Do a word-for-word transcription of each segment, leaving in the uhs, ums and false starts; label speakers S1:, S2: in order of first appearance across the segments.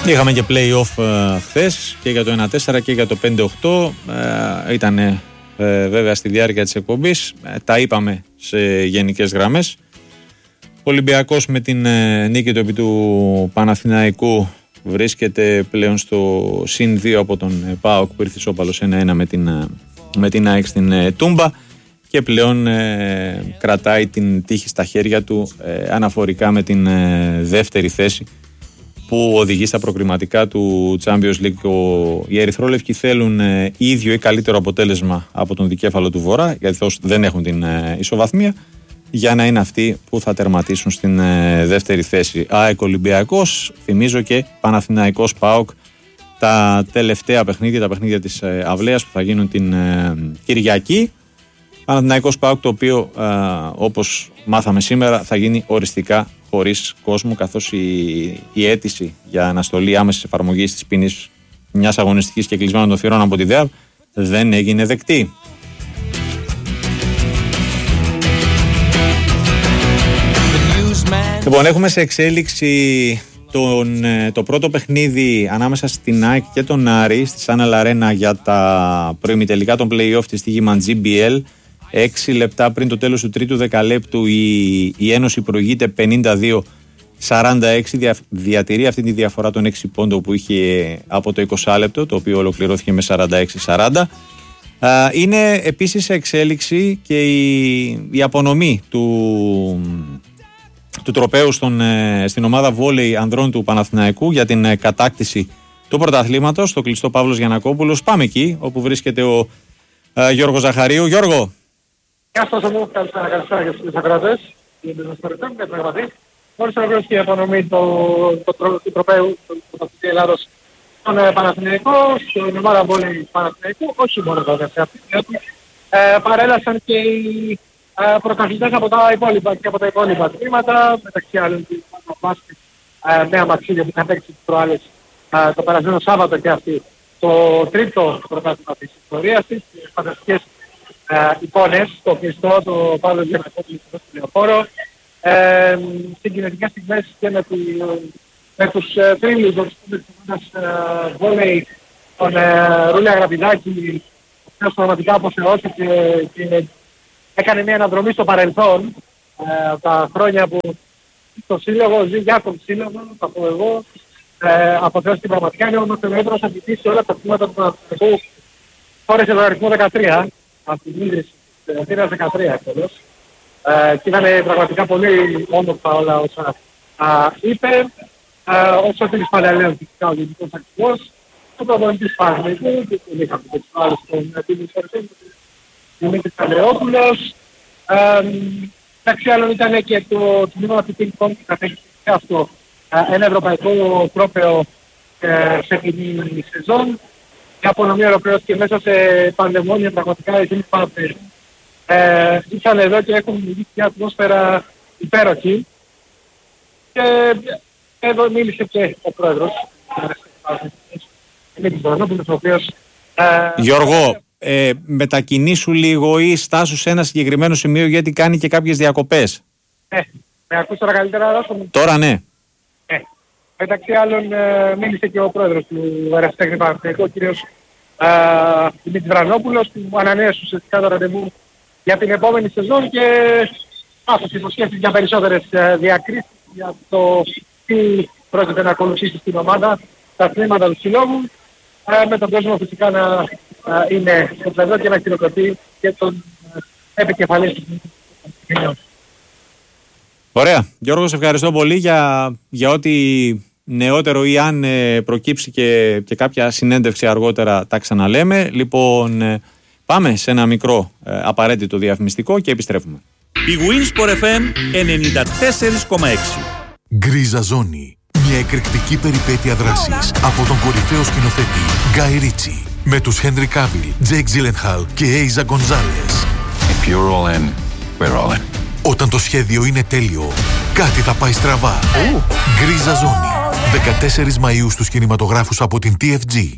S1: Είχαμε και play-off ε, χθες και για το ένα τέσσερα και για το πέντε οκτώ. Ε, ήταν ε, βέβαια στη διάρκεια της εκπομπής. Ε, τα είπαμε σε γενικές γραμμές. Ο Ολυμπιακός με την ε, νίκη του επί του Παναθηναϊκού βρίσκεται πλέον στο συν δύο από τον ε, ΠΑΟΚ που ήρθε ισόπαλος ένα ένα με την, ε, με την ΑΕΚ στην ε, Τούμπα και πλέον ε, κρατάει την τύχη στα χέρια του ε, αναφορικά με την ε, δεύτερη θέση που οδηγεί στα προκριματικά του Champions League. Ο, οι ερυθρόλευκοι θέλουν ε, ίδιο ή καλύτερο αποτέλεσμα από τον δικέφαλο του Βορρά, γιατί δεν έχουν την ε, ισοβαθμία, για να είναι αυτοί που θα τερματίσουν στην ε, δεύτερη θέση. ΑΕΚ Ολυμπιακός, θυμίζω, και Παναθηναϊκός ΠΑΟΚ, τα τελευταία παιχνίδια, τα παιχνίδια της ε, αυλαίας που θα γίνουν την ε, Κυριακή. Παναθηναϊκός ΠΑΟΚ, το οποίο ε, όπως μάθαμε σήμερα θα γίνει οριστικά χωρίς κόσμο, καθώς η, η αίτηση για αναστολή άμεσης εφαρμογής της ποινής μιας αγωνιστικής και κλεισμένων των θυρών από τη ΔΕΑΒ δεν έγινε δεκτή. Λοιπόν, έχουμε σε εξέλιξη τον, το πρώτο παιχνίδι ανάμεσα στην ΑΕΚ και τον Άρη στη Σάνελ Αρένα για τα προημιτελικά των play-off της Τίγημαν τζι μπι ελ. Έξι λεπτά πριν το τέλος του τρίτου δεκαλέπτου η, η Ένωση προηγείται πενήντα δύο σαράντα έξι, δια, διατηρεί αυτή τη διαφορά των έξι πόντων που είχε από το είκοσι λεπτό, το οποίο ολοκληρώθηκε με σαράντα έξι σαράντα. Είναι επίσης σε εξέλιξη και η, η απονομή του, του τροπαίου στον, στην ομάδα βόλεϊ ανδρών του Παναθηναϊκού για την κατάκτηση του πρωταθλήματος, στο κλειστό Παύλος Γιαννακόπουλος. Πάμε εκεί όπου βρίσκεται ο α, Γιώργος Ζαχαρίου. Γιώργο.
S2: Γεια σας, μου καλησπέρα, καλησπέρα για τους ακροατές. Είναι ένας φορετών και πραγματί. Μόλις ολοκληρώθηκε η απονομή του τροπαίου του Πρωταθλητή Ελλάδος στον Παναθηναϊκό, στην ομάδα βόλεϊ Παναθηναϊκού, όχι μόνο βέβαια σε αυτή, διότι παρέλασαν και οι ε, πρωταθλητές από τα υπόλοιπα και από τα υπόλοιπα τμήματα, μεταξύ άλλων του μπάσκετ Νέα Μαξίλια που είχαν παίξει τις προάλλες ε, το περασμένο Σάββατο και αυτή το τρίτο πρωτάθλημα της ιστορίας της, τις φανταστικές ε, εικόνες, το κλειστό, το Παύλο Γιαννακόπουλο στο Λεωφόρο, ε, συγκινητικές στιγμές και με, τη, με τους ε, τρίλους των ομάδας ε, βόλεϊ, τον ε, Ρούλη Αγραπηδάκη, ο οποίος πραγματικά αποθεώθηκε και έκανε μια αναδρομή στο παρελθόν, ε, τα χρόνια που στο σύλλογο ζει για τον σύλλογο, θα πω εγώ, ε, αποθεώθηκε πραγματικά, είναι όμως ελεύθερος να αντιτήσει όλα τα θύματα του Παναθηναϊκού. Φόρεσε τον αριθμό δεκατρία, από την ίδρυση της Αθήνας δεκατρία εκτελώς. Ε, και ήταν πραγματικά πολύ όμορφα όλα όσα α, είπε. Ε, όσο ο Φίλης Παλαιαλέων φυσικά ο γενικός αρχηγός, ο προπονητής Παναθηναϊκού και τον είχαμε και τους άλλους των Φίλης Παλαιαλέων, Δημήτρης Ανδρεόπουλος. Εντάξει, άλλον ήταν και το τμήμα του Ping Pong που θα παίξει και αυτό ένα ευρωπαϊκό τρόπαιο σε την σεζόν. Η απονομή ολοκληρώθηκε μέσα σε πανδαιμόνια, πραγματικά εκείνοι που πάμε ε, ήρθαν εδώ και έχουν δημιουργήσει μια ατμόσφαιρα υπέροχη. Και εδώ μίλησε και ο πρόεδρος Δημήτρης Βαρνόπουλος, ο οποίος...
S1: Γιώργο, ε, μετακινήσου λίγο ή στάσου σε ένα συγκεκριμένο σημείο, γιατί κάνει και κάποιες διακοπές.
S2: Ε, με ακούς τώρα καλύτερα, Ρώσο?
S1: Τώρα ναι.
S2: Ε, μεταξύ άλλων ε, μίλησε και ο πρόεδρος του Ερασιτέχνη Παναθηναϊκού, ο κύριος ε, Δημήτρης Βρανόπουλος, που ανανέωσε ουσιαστικά το ραντεβού για την επόμενη σεζόν και άφησε υποσχέσεις για περισσότερες ε, διακρίσεις για το τι πρόκειται να ακολουθήσει στην ομάδα, τα τμήματα του συλλόγου, ε, με τον κόσμο φυσικά να ε, είναι στο πλευρό και να χειροκροτεί και τον ε, επικεφαλής του.
S1: Ωραία. Γιώργο, σε ευχαριστώ πολύ για, για ό,τι νεότερο ή αν ε, προκύψει και, και κάποια συνέντευξη αργότερα τα ξαναλέμε. Λοιπόν, ε, πάμε σε ένα μικρό ε, απαραίτητο διαφημιστικό και επιστρέφουμε.
S3: Η Winsport εφ εμ ενενήντα τέσσερα κόμμα έξι.
S4: Γκρίζα Ζώνη. Μια εκρηκτική περιπέτεια δράσης από τον κορυφαίο σκηνοθέτη Γκάι Ρίτσι με τους Χένρι Κάβιλ, Τζέικ Τζίλενχαλ και Έιζα Γκονζάλες.
S5: If you're all in, we're all in.
S4: Όταν το σχέδιο είναι τέλειο, κάτι θα πάει στραβά. Γκρίζα Ζώνη. δεκατέσσερις Μαΐου στους κινηματογράφους από την τι εφ τζι.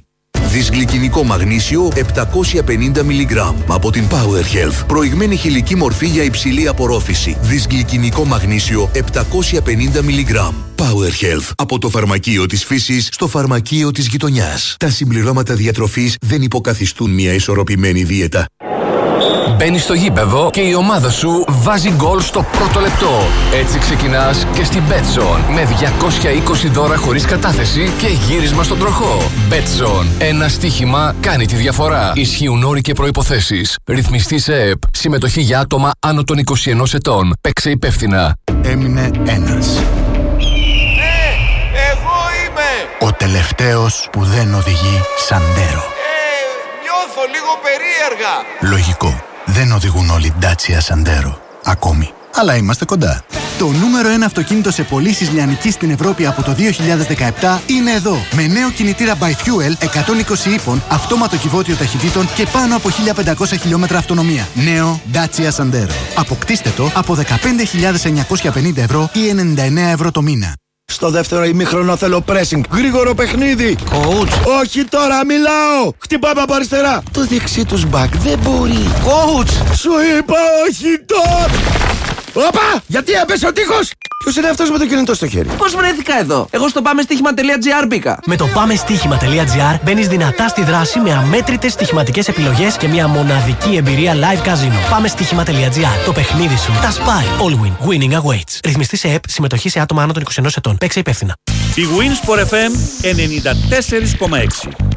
S6: Δυσγλυκινικό μαγνήσιο επτακόσια πενήντα μιλιγκράμμ από την Power Health. Προηγμένη χηλική μορφή για υψηλή απορρόφηση. Δυσγλυκινικό μαγνήσιο επτακόσια πενήντα μιλιγκράμμ. Power Health. Από το φαρμακείο της φύσης στο φαρμακείο της γειτονιάς. Τα συμπληρώματα διατροφής δεν υποκαθιστούν μια ισορροπημένη δίαιτα.
S7: Μπαίνεις στο γήπεδο και η ομάδα σου βάζει γκολ στο πρώτο λεπτό. Έτσι ξεκινάς και στην BetZone με διακόσια είκοσι δώρα χωρίς κατάθεση και γύρισμα στον τροχό. BetZone. Ένα στοίχημα κάνει τη διαφορά. Ισχύουν όροι και προϋποθέσεις. Ρυθμιστή σε ΕΕΠ. Συμμετοχή για άτομα άνω των είκοσι ενός ετών. Παίξε υπεύθυνα.
S8: Έμεινε ένας.
S9: Ναι, εγώ είμαι!
S8: Ο τελευταίος που δεν οδηγεί Σαντέρο.
S9: Ε, νιώθω λίγο περίεργα.
S8: Λογικό. Δεν οδηγούν όλοι Dacia Sandero. Ακόμη. Αλλά είμαστε κοντά. Το νούμερο ένα αυτοκίνητο σε πωλήσεις λιανικής στην Ευρώπη από το δύο χιλιάδες δεκαεπτά είναι εδώ. Με νέο κινητήρα by Fuel εκατόν είκοσι ύπων, αυτόματο κυβότιο ταχυτήτων και πάνω από χίλια πεντακόσια χιλιόμετρα αυτονομία. Νέο Dacia Sandero. Αποκτήστε το από δεκαπέντε χιλιάδες εννιακόσια πενήντα ευρώ ή ενενήντα εννέα ευρώ το μήνα.
S10: Στο δεύτερο ημίχρονο θέλω pressing. Γρήγορο παιχνίδι.
S11: Coach.
S10: Όχι τώρα, μιλάω. Χτυπάμε από αριστερά.
S11: Το δεξί τους μπακ δεν μπορεί.
S10: Coach. Σου είπα όχι τώρα. Όπα! Γιατί έπεσε ο τείχος! Ποιος είναι αυτός με το κινητό στο χέρι?
S11: Πώς βρέθηκα εδώ? Εγώ στο πάμε στοίχημα τελεία τζι άρ μπήκα.
S12: Με το πάμε στοίχημα τελεία τζι άρ μπαίνεις δυνατά στη δράση με αμέτρητες στοιχηματικές επιλογές και μια μοναδική εμπειρία live casino. Πάμε στοίχημα τελεία τζι άρ. Το παιχνίδι σου τα σπάει. All win. Winning awaits. Ρυθμιστή σε ΕΕΠ. Συμμετοχή σε άτομα άνω των είκοσι ενός ετών. Παίξε υπεύθυνα.
S3: Η Winsport εφ εμ ενενήντα τέσσερα κόμμα έξι.